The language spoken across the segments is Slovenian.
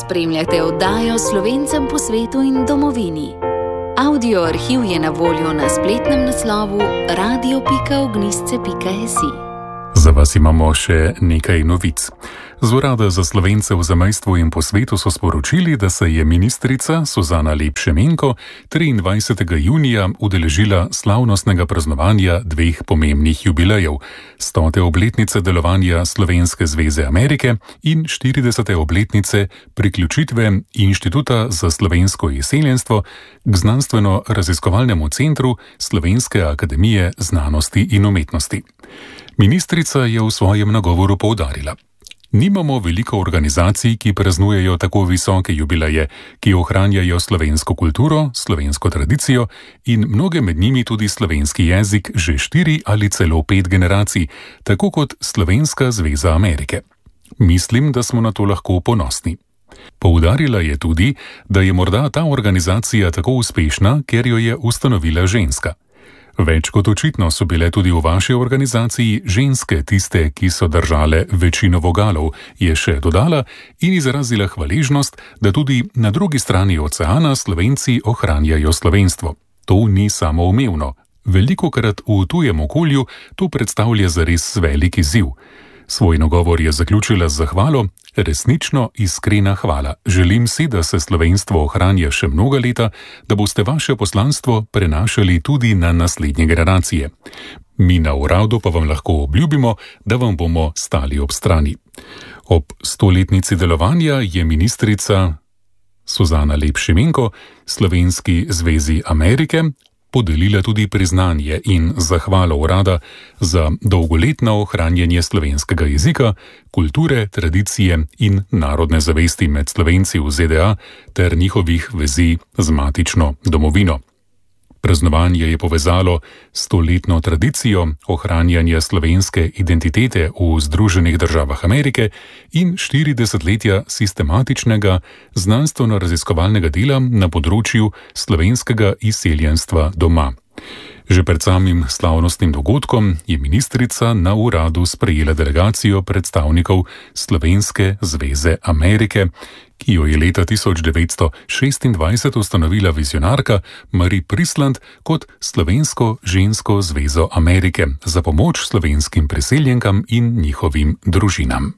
spremljate oddajo Slovencem po svetu in domovini. Audio arhiv je na voljo na spletnem naslovu radio.ognisce.si. Za vas imamo še nekaj novic. Z Urada za Slovence v zamejstvu in po svetu so sporočili, da se je ministrica Suzana Lep Šimenko 23. junija udeležila slavnostnega praznovanja dveh pomembnih jubilejev, 100. obletnice delovanja Slovenske zveze Amerike in 40. obletnice priključitve Inštituta za slovensko izseljenstvo k znanstveno-raziskovalnemu centru Slovenske akademije znanosti in umetnosti. Ministrica je v svojem nagovoru poudarila: nimamo veliko organizacij, ki praznujejo tako visoke jubileje, ki ohranjajo slovensko kulturo, slovensko tradicijo in mnoge med njimi tudi slovenski jezik že 4 ali celo 5 generacij, tako kot Slovenska zveza Amerike. Mislim, da smo na to lahko ponosni. Poudarila je tudi, da je morda ta organizacija tako uspešna, ker jo je ustanovila ženska. Več kot očitno so bile tudi v vaši organizaciji ženske tiste, ki so držale večino vogalov, je še dodala in izrazila hvaležnost, da tudi na drugi strani oceana Slovenci ohranjajo slovenstvo. To ni samoumevno. Velikokrat v tujem okolju to predstavlja zares velik izziv. Svoj nagovor je zaključila z zahvalo: resnično iskrena hvala. Želim si, da se slovenstvo ohranja še mnoga leta, da boste vaše poslanstvo prenašali tudi na naslednje generacije. Mi na uradu pa vam lahko obljubimo, da vam bomo stali ob strani. Ob 100-letnici delovanja je ministrica Suzana Lep Šimenko Slovenski zvezi Amerike podelila tudi priznanje in zahvalo urada za dolgoletno ohranjanje slovenskega jezika, kulture, tradicije in narodne zavesti med Slovenci v ZDA ter njihovih vezi z matično domovino. Praznovanje je povezalo 100-letno tradicijo ohranjanja slovenske identitete v Združenih državah Amerike in 40-letja sistematičnega znanstveno-raziskovalnega dela na področju slovenskega izseljenstva doma. Že pred samim slavnostnim dogodkom je ministrica na uradu sprejela delegacijo predstavnikov Slovenske zveze Amerike, ki jo je leta 1926 ustanovila vizionarka Marie Prisland kot Slovensko žensko zvezo Amerike za pomoč slovenskim priseljenkam in njihovim družinam.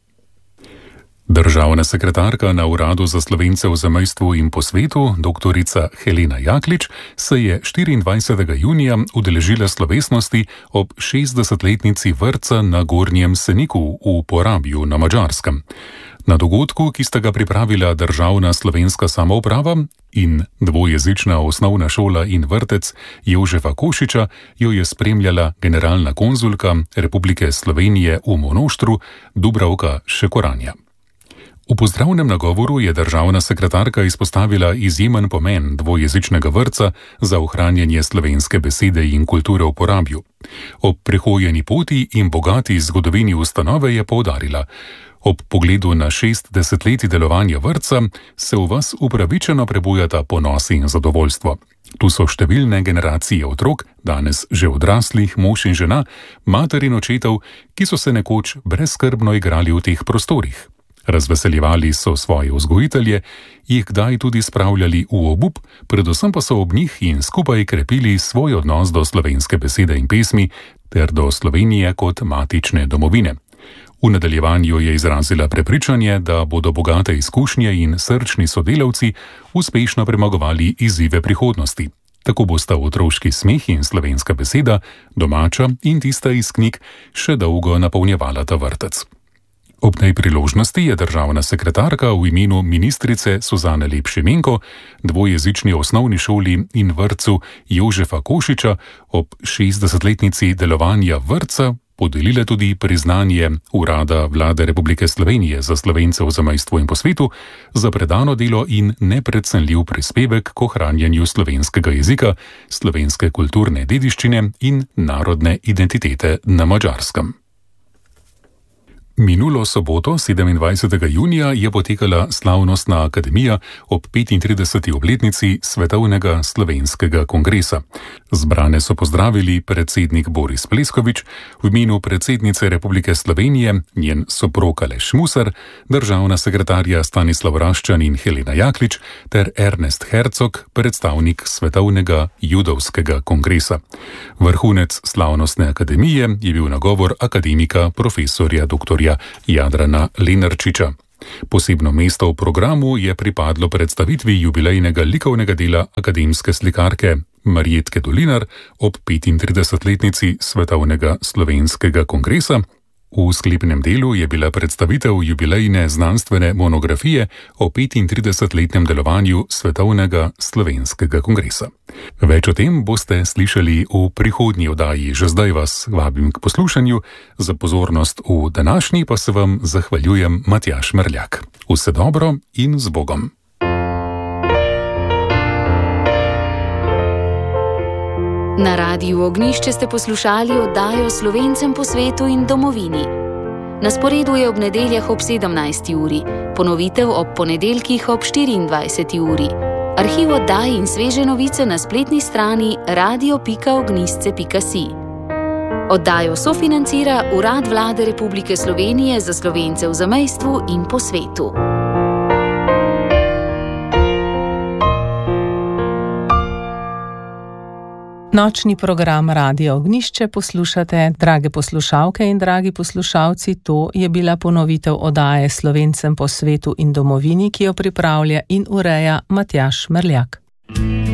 Državna sekretarka na Uradu za Slovence v zamejstvu in po svetu, doktorica Helena Jaklič, se je 24. junija udeležila slovesnosti ob 60-letnici vrtca na Gornjem Seniku v Porabju na Madžarskem. Na dogodku, ki sta ga pripravila Državna slovenska samouprava in dvojezična osnovna šola in vrtec Jožefa Košiča, jo je spremljala generalna konzulka Republike Slovenije v Monoštru Dubravka Šekoranja. V pozdravnem nagovoru je državna sekretarka izpostavila izjemen pomen dvojezičnega vrtca za ohranjanje slovenske besede in kulture v Porabju. Ob prehojeni poti in bogati zgodovini ustanove je poudarila: ob pogledu na 6 desetletij delovanja vrtca se v vas upravičeno prebujata ponos in zadovoljstvo. Tu so številne generacije otrok, danes že odraslih, mož in žena, mater in očetov, ki so se nekoč brezskrbno igrali v teh prostorih. Razveseljevali so svoje vzgojitelje, jih kdaj tudi spravljali v obup, predvsem pa so ob njih in skupaj krepili svoj odnos do slovenske besede in pesmi ter do Slovenije kot matične domovine. V nadaljevanju je izrazila prepričanje, da bodo bogate izkušnje in srčni sodelavci uspešno premagovali izzive prihodnosti. Tako bosta otroški smeh in slovenska beseda, domača in tista iz knjig, še dolgo napolnjevala ta vrtec. Ob tej priložnosti je državna sekretarka v imenu ministrice Suzane Lep Šimenko dvojezični osnovni šoli in vrtcu Jožefa Košiča ob 60-letnici delovanja vrtca podelila tudi priznanje Urada Vlade Republike Slovenije za Slovence v zamejstvu in po svetu za predano delo in neprecenljiv prispevek k ohranjanju slovenskega jezika, slovenske kulturne dediščine in narodne identitete na Madžarskem. Minulo soboto, 27. junija, je potekala slavnostna akademija ob 35. obletnici Svetovnega slovenskega kongresa. Zbrane so pozdravili predsednik Boris Pleskovič, v imenu predsednice Republike Slovenije, njen soprog Aleš Musar, državna sekretarja Stanislav Raščan in Helena Jaklič ter Ernest Herzog, predstavnik Svetovnega judovskega kongresa. Vrhunec slavnostne akademije je bil nagovor akademika profesorja dr. Jadrana Lenarčiča. Posebno mesto v programu je pripadlo predstavitvi jubilejnega likovnega dela akademske slikarke Marjetke Dolinar ob 35-letnici Svetovnega slovenskega kongresa. V sklepnem delu je bila predstavitev jubilejne znanstvene monografije o 35-letnem delovanju Svetovnega slovenskega kongresa. Več o tem boste slišali v prihodnji oddaji. Že zdaj vas vabim k poslušanju. Za pozornost v današnji pa se vam zahvaljujem Matjaž Merljak. Vse dobro in z Bogom. Na Radiu Ognjišče ste poslušali oddajo Slovencem po svetu in domovini. Na sporedu je ob nedeljah ob 17. uri, ponovitev ob ponedeljkih ob 24. uri. Arhiv oddaj in sveže novice na spletni strani radio.ognjišče.si. Oddajo sofinancira Urad Vlade Republike Slovenije za Slovence v zamejstvu in po svetu. Nočni program Radia Ognjišče poslušate, drage poslušalke in dragi poslušalci. To je bila ponovitev oddaje Slovencem po svetu in domovini, ki jo pripravlja in ureja Matjaž Merljak.